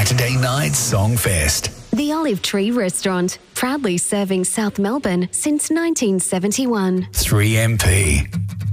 Saturday Night Songfest. The Olive Tree Restaurant, proudly serving South Melbourne since 1971. 3MP.